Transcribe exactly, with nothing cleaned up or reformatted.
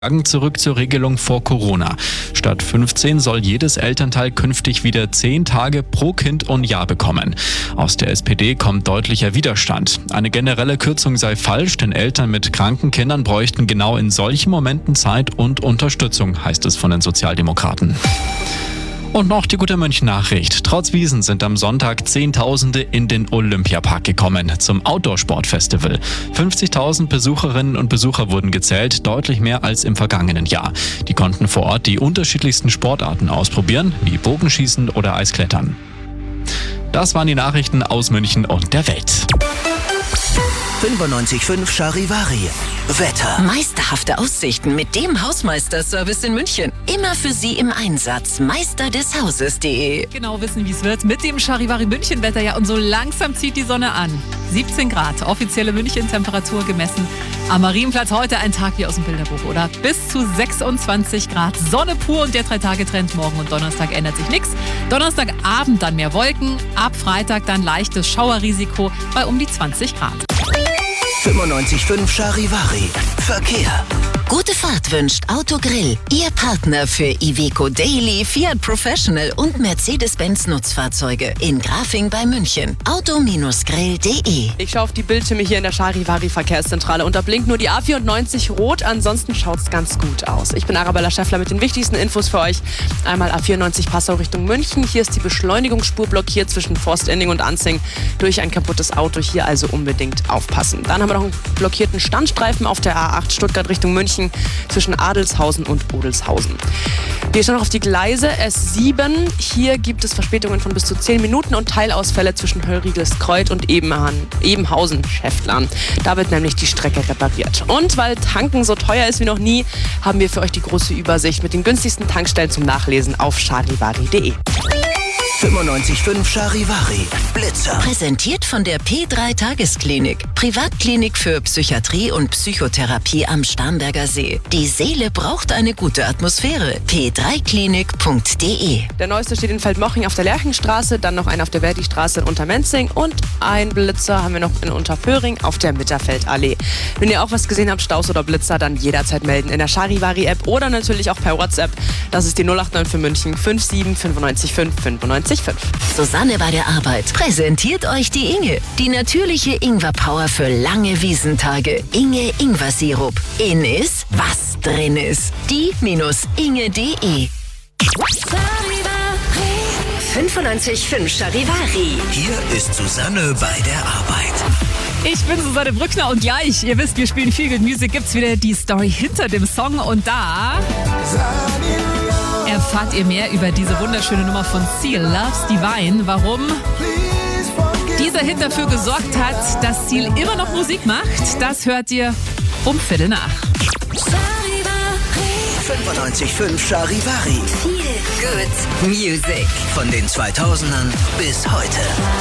Zurück zur Regelung vor Corona. Statt fünfzehn soll jedes Elternteil künftig wieder zehn Tage pro Kind und Jahr bekommen. Aus der S P D kommt deutlicher Widerstand. Eine generelle Kürzung sei falsch, denn Eltern mit kranken Kindern bräuchten genau in solchen Momenten Zeit und Unterstützung, heißt es von den Sozialdemokraten. Und noch die gute München-Nachricht. Trotz Wiesn sind am Sonntag Zehntausende in den Olympiapark gekommen zum Outdoor-Sport-Festival. fünfzigtausend Besucherinnen und Besucher wurden gezählt, deutlich mehr als im vergangenen Jahr. Die konnten vor Ort die unterschiedlichsten Sportarten ausprobieren, wie Bogenschießen oder Eisklettern. Das waren die Nachrichten aus München und der Welt. fünfundneunzig Komma fünf Charivari. Wetter. Meisterhafte Aussichten mit dem Hausmeister-Service in München. Immer für Sie im Einsatz. Meister des Hauses punkt de. Genau wissen, wie es wird mit dem Charivari München-Wetter. Ja, und so langsam zieht die Sonne an. siebzehn Grad, offizielle München-Temperatur gemessen. Am Marienplatz heute ein Tag wie aus dem Bilderbuch, oder? Bis zu sechsundzwanzig Grad. Sonne pur und der Drei-Tage-Trend. Morgen und Donnerstag ändert sich nichts. Donnerstagabend dann mehr Wolken. Ab Freitag dann leichtes Schauerrisiko bei um die zwanzig Grad. fünfundneunzig Komma fünf Charivari. Verkehr. Gute Fahrt wünscht Autogrill. Ihr Partner für Iveco Daily, Fiat Professional und Mercedes-Benz Nutzfahrzeuge in Grafing bei München. auto Grill punkt de. Ich schaue auf die Bildschirme hier in der Charivari Verkehrszentrale und da blinkt nur die A vierundneunzig rot. Ansonsten schaut's ganz gut aus. Ich bin Arabella Schäffler mit den wichtigsten Infos für euch. Einmal A vierundneunzig Passau Richtung München. Hier ist die Beschleunigungsspur blockiert zwischen Forstending und Anzing durch ein kaputtes Auto. Hier also unbedingt aufpassen. Dann haben wir noch einen blockierten Standstreifen auf der A acht Stuttgart Richtung München zwischen Adelshausen und Odelshausen. Wir schauen noch auf die Gleise S sieben. Hier gibt es Verspätungen von bis zu zehn Minuten und Teilausfälle zwischen Höllriegelskreuth und Ebenhausen-Schäftlern. Da wird nämlich die Strecke repariert. Und weil Tanken so teuer ist wie noch nie, haben wir für euch die große Übersicht mit den günstigsten Tankstellen zum Nachlesen auf charivari punkt de. fünfundneunzig Komma fünf Charivari. Blitzer. Präsentiert von der P drei Tagesklinik. Privatklinik für Psychiatrie und Psychotherapie am Starnberger See. Die Seele braucht eine gute Atmosphäre. p drei klinik punkt de. Der neueste steht in Feldmoching auf der Lerchenstraße, dann noch ein auf der Verdi-Straße in Untermenzing und ein Blitzer haben wir noch in Unterföhring auf der Mitterfeldallee. Wenn ihr auch was gesehen habt, Staus oder Blitzer, dann jederzeit melden in der Charivari-App oder natürlich auch per WhatsApp. Das ist die null acht neun für München fünf sieben fünf neun fünf fünf neun fünf. Susanne bei der Arbeit präsentiert euch die Inge. Die natürliche Ingwer-Power für lange Wiesentage. Inge Ingwer-Sirup. In ist, was drin ist. die Inge punkt de. fünfundneunzig Komma fünf Charivari. Hier ist Susanne bei der Arbeit. Ich bin Susanne Brückner und gleich, ihr wisst, wir spielen Feel Good Music, gibt's wieder die Story hinter dem Song und da erfahrt ihr mehr über diese wunderschöne Nummer von Seal, Love's Divine. Warum dieser Hit dafür gesorgt hat, dass Seal immer noch Musik macht, das hört ihr um Viertel nach. fünfundneunzig Komma fünf Charivari. Feel Good Music. Von den zweitausendern bis heute.